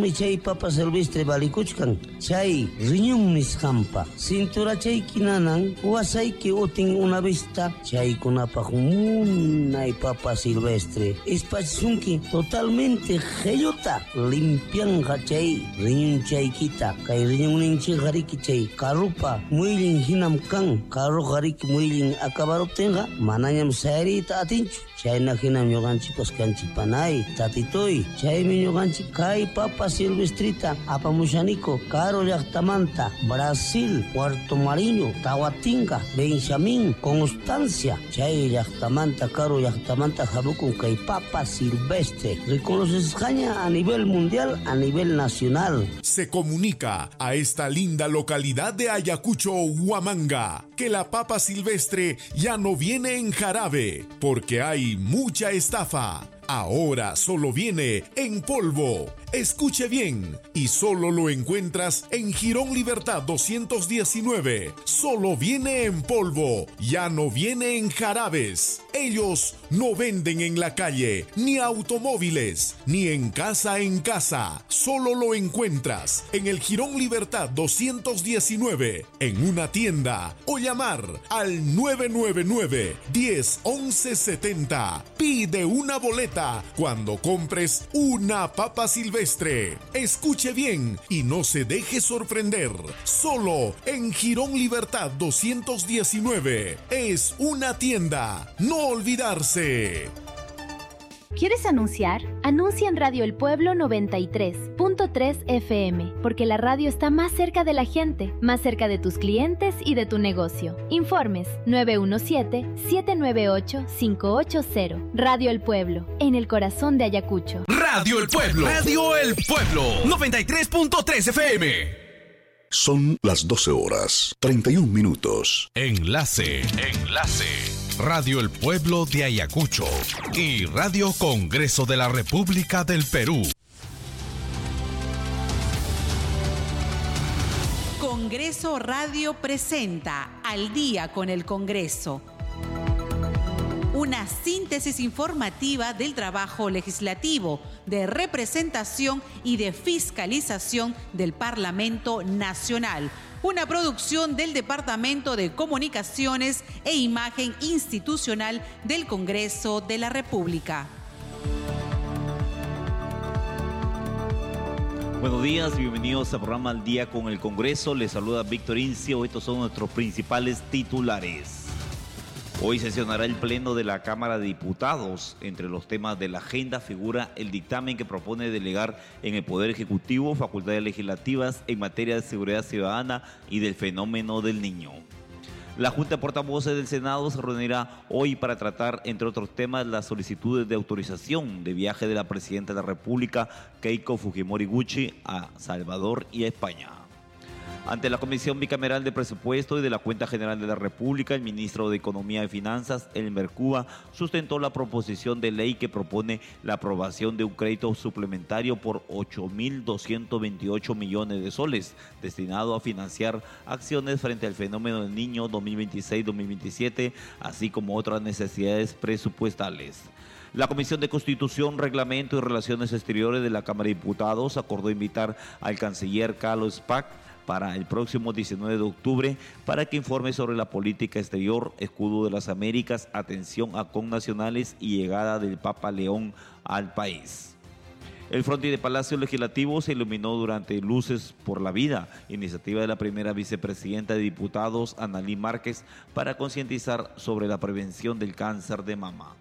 Chaymi chay papa silvestre balikuchkan. Chay riñon niskampa. Cintura chay kinanan wasayki utin una vista. Chay kunapak munay papa silvestre. Espasunki totalmente geyota. Limpian chay riñon chay kita. Kay riñon ninchi gariki chay. Karupa muilin hinam kan. Karu gariki muilin akabarup tenga. Mananyam sayrita atinchu. Chay na hinam yoganchi paskanchi panay. Tatitoy. Chay mi yoganchi kay papa silvestrita. Apamushaniko. Caro llaqtamanta. Brasil. Puerto Mariño. Tahuatinga. Benjamín. Constancia. Chay llaqtamanta. Caro llaqtamanta. Jabukun kay papa silvestre. Reconoce España a nivel mundial, a nivel nacional. Se comunica a esta linda localidad de Ayacucho, Huamanga, que la papa silvestre ya no viene en jarabe, porque hay mucha estafa. Ahora solo viene en polvo. Escuche bien, y solo lo encuentras en Jirón Libertad 219. Solo viene en polvo, ya no viene en jarabes. Ellos no venden en la calle, ni automóviles, ni en casa. Solo lo encuentras en el Jirón Libertad 219, en una tienda, o llamar al 999-10-1170. Pide una boleta cuando compres una papa silvestre. Escuche bien y no se deje sorprender. Solo en Jirón Libertad 219. Es una tienda. No olvidarse. ¿Quieres anunciar? Anuncia en Radio El Pueblo 93.3 FM, porque la radio está más cerca de la gente, más cerca de tus clientes y de tu negocio. Informes 917-798-580. Radio El Pueblo, en el corazón de Ayacucho. Radio El Pueblo. Radio El Pueblo 93.3 FM. Son las 12 horas, 31 minutos. Enlace. Radio El Pueblo de Ayacucho y Radio Congreso de la República del Perú. Congreso Radio presenta Al Día con el Congreso. Una síntesis informativa del trabajo legislativo, de representación y de fiscalización del Parlamento Nacional. Una producción del Departamento de Comunicaciones e Imagen Institucional del Congreso de la República. Buenos días, bienvenidos al programa Al Día con el Congreso. Les saluda Víctor Incio. Estos son nuestros principales titulares. Hoy sesionará el Pleno de la Cámara de Diputados. Entre los temas de la agenda figura el dictamen que propone delegar en el Poder Ejecutivo facultades legislativas en materia de seguridad ciudadana y del fenómeno del niño. La Junta de Portavoces del Senado se reunirá hoy para tratar, entre otros temas, las solicitudes de autorización de viaje de la Presidenta de la República, Keiko Fujimori Gucci, a Salvador y a España. Ante la Comisión Bicameral de Presupuesto y de la Cuenta General de la República, el ministro de Economía y Finanzas, Elmer Cuba, sustentó la proposición de ley que propone la aprobación de un crédito suplementario por 8.228 millones de soles, destinado a financiar acciones frente al fenómeno del niño 2026-2027, así como otras necesidades presupuestales. La Comisión de Constitución, Reglamento y Relaciones Exteriores de la Cámara de Diputados acordó invitar al canciller Carlos Pack para el próximo 19 de octubre para que informe sobre la política exterior, escudo de las Américas, atención a connacionales y llegada del Papa León al país. El frontis de Palacio Legislativo se iluminó durante Luces por la Vida, iniciativa de la primera vicepresidenta de Diputados, Analí Márquez, para concientizar sobre la prevención del cáncer de mama.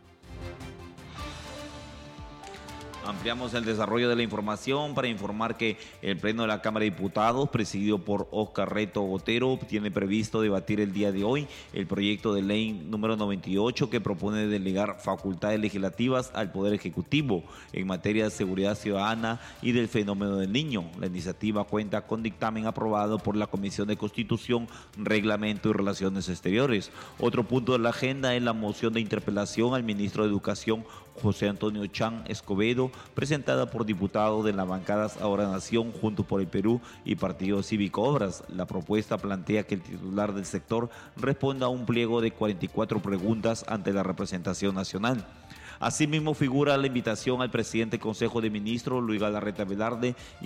Ampliamos el desarrollo de la información para informar que el Pleno de la Cámara de Diputados, presidido por Oscar Reto Botero, tiene previsto debatir el día de hoy el proyecto de ley número 98 que propone delegar facultades legislativas al Poder Ejecutivo en materia de seguridad ciudadana y del fenómeno del niño. La iniciativa cuenta con dictamen aprobado por la Comisión de Constitución, Reglamento y Relaciones Exteriores. Otro punto de la agenda es la moción de interpelación al ministro de Educación, José Antonio Chan Escobedo, presentada por diputados de las bancadas Ahora Nación, Juntos por el Perú y Partido Cívico Obras. La propuesta plantea que el titular del sector responda a un pliego de 44 preguntas ante la representación nacional. Asimismo, figura la invitación al presidente del Consejo de Ministros, Luis Galarreta Velarde, y